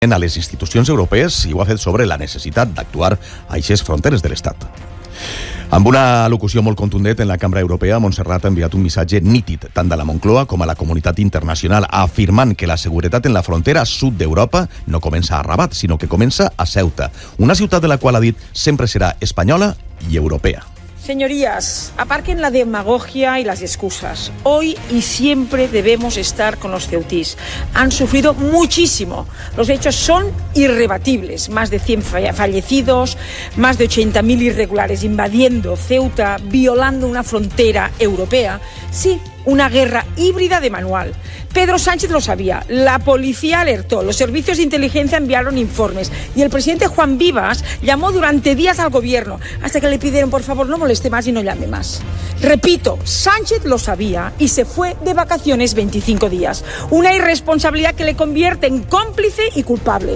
a les institucions europees i ho ha fet sobre la necessitat d'actuar a aquestes fronteres de l'Estat. Amb una al·locució molt contundent en la Cambra Europea, Montserrat ha enviat un missatge nítid tant de la Moncloa com a la comunitat internacional, afirmant que la seguretat en la frontera sud d'Europa no comença a Rabat, sinó que comença a Ceuta, una ciutat de la qual ha dit sempre serà espanyola i europea. Señorías, aparquen la demagogia y las excusas. Hoy y siempre debemos estar con los ceutíes. Han sufrido muchísimo. Los hechos son irrebatibles. Más de 100 fallecidos, más de 80.000 irregulares invadiendo Ceuta, violando una frontera europea. Sí, una guerra híbrida de manual. Pedro Sánchez lo sabía, la policía alertó, los servicios de inteligencia enviaron informes y el presidente Juan Vivas llamó durante días al gobierno hasta que le pidieron, por favor, no moleste más y no llame más. Repito, Sánchez lo sabía y se fue de vacaciones 25 días. Una irresponsabilidad que le convierte en cómplice y culpable.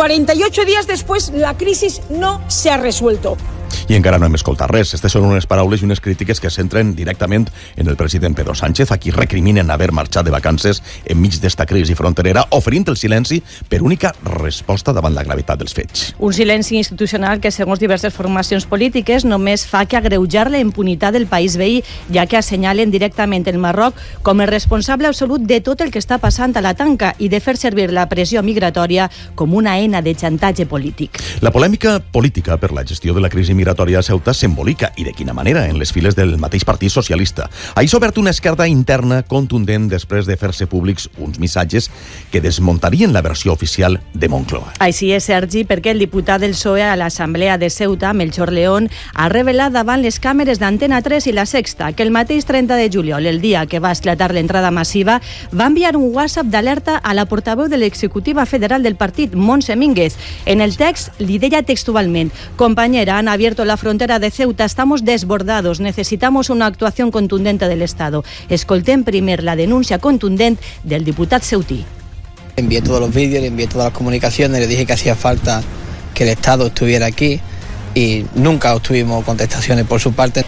48 días después, la crisis no se ha resuelto. I encara no hem escoltat res. Aquestes són unes paraules i unes crítiques que centren directament en el president Pedro Sánchez, a qui recriminen haver marxat de vacances enmig d'esta crisi fronterera, oferint el silenci per única resposta davant la gravetat dels fets. Un silenci institucional que, segons diverses formacions polítiques, només fa que agreujar la impunitat del país veí, ja que assenyalen directament el Marroc com el responsable absolut de tot el que està passant a la tanca i de fer servir la pressió migratòria com una eina de xantatge polític. La polèmica política per la gestió de la crisi migratòria a Ceuta s'embolica, i de quina manera, en les files del mateix Partit Socialista. Ahir s'ha obert una esquerda interna contundent després de fer-se públics uns missatges que desmuntarien la versió oficial de Moncloa. Així és, Sergi, perquè el diputat del PSOE a l'Assemblea de Ceuta, Melchor León, ha revelat davant les càmeres d'Antena 3 i La Sexta que el mateix 30 de juliol, el dia que va esclatar l'entrada massiva, va enviar un WhatsApp d'alerta a la portaveu de l'executiva federal del partit, Montse Mínguez. En el text li deia textualment: «Compañera, han abierto la frontera de Ceuta, estamos desbordados, necesitamos una actuación contundente del Estado». Escoltem primer la denuncia contundent del diputat ceutí. Envié todos los vídeos, le envié todas las comunicaciones, le dije que hacía falta que el Estado estuviera aquí y nunca obtuvimos contestaciones por su parte.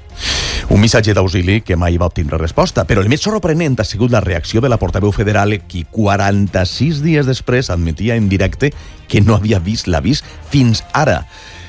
Un missatge d'auxili que mai va obtindre resposta, però el més sorprenent ha sigut la reacció de la portaveu federal, qui 46 dies després admetia en directe que no havia vist l'avís fins ara,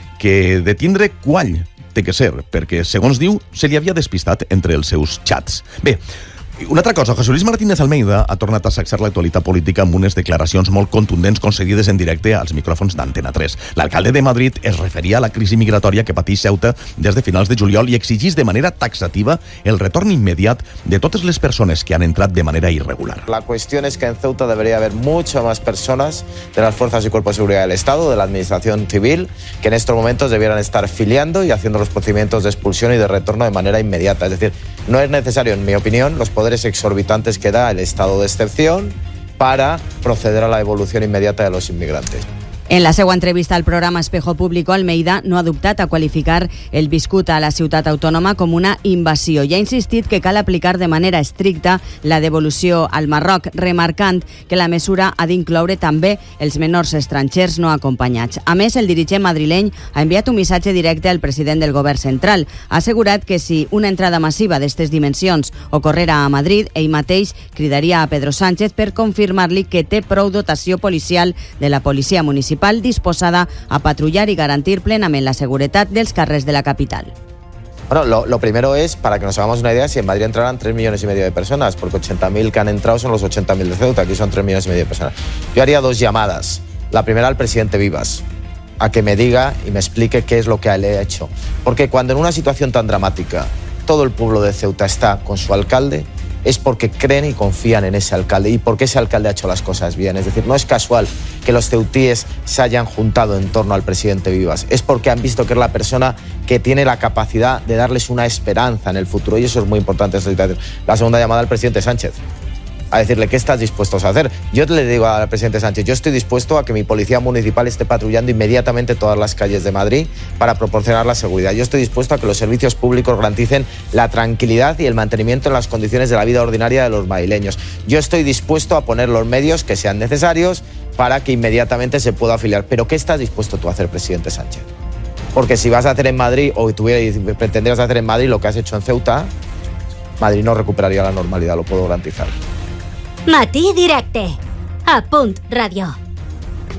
que de tindre quall té que ser, perquè, segons diu, se li havia despistat entre els seus xats. Bé, una altra cosa, José Luis Martínez Almeida ha tornat a sacsar l'actualitat política amb unes declaracions molt contundents concedides en directe als micròfons d'Antena 3. L'alcalde de Madrid es referia a la crisi migratòria que pateix Ceuta des de finals de juliol i exigís de manera taxativa el retorn immediat de totes les persones que han entrat de manera irregular. La cuestión es que en Ceuta debería haber muchas más personas de las fuerzas y cuerpos de seguridad del Estado, de la administración civil, que en estos momentos debieran estar filiando y haciendo los procedimientos de expulsión y de retorno de manera inmediata. Es decir, no es necesario, en mi opinión, los poderes exorbitantes que da el estado de excepción para proceder a la devolución inmediata de los inmigrantes. En la seva entrevista al programa Espejo Público, Almeida no ha dubtat a qualificar el viscut a la ciutat autònoma com una invasió i ha insistit que cal aplicar de manera estricta la devolució al Marroc, remarcant que la mesura ha d'incloure també els menors estrangers no acompanyats. A més, el dirigent madrileny ha enviat un missatge directe al president del govern central. Ha assegurat que si una entrada massiva d'estes dimensions ocorrera a Madrid, ell mateix cridaria a Pedro Sánchez per confirmar-li que té prou dotació policial de la policia municipal disposada a patrullar y garantir plenamente la seguridad dels carrers de la capital. Bueno, lo primero es, para que nos hagamos una idea, si en Madrid entraran 3,5 millones de personas, porque 80.000 que han entrado son los 80.000 de Ceuta, aquí son 3,5 millones de personas. Yo haría dos llamadas. La primera al presidente Vivas, a que me diga y me explique qué es lo que le ha hecho. Porque cuando en una situación tan dramática todo el pueblo de Ceuta está con su alcalde, es porque creen y confían en ese alcalde y porque ese alcalde ha hecho las cosas bien. Es decir, no es casual que los ceutíes se hayan juntado en torno al presidente Vivas. Es porque han visto que es la persona que tiene la capacidad de darles una esperanza en el futuro y eso es muy importante. La segunda llamada al presidente Sánchez, a decirle qué estás dispuestos a hacer. Yo le digo al presidente Sánchez, yo estoy dispuesto a que mi policía municipal esté patrullando inmediatamente todas las calles de Madrid para proporcionar la seguridad. Yo estoy dispuesto a que los servicios públicos garanticen la tranquilidad y el mantenimiento en las condiciones de la vida ordinaria de los madrileños. Yo estoy dispuesto a poner los medios que sean necesarios para que inmediatamente se pueda afiliar. Pero ¿qué estás dispuesto tú a hacer, presidente Sánchez? Porque si vas a hacer en Madrid, o pretendieras hacer en Madrid lo que has hecho en Ceuta, Madrid no recuperaría la normalidad, lo puedo garantizar. Matí Directe, a Punt Ràdio.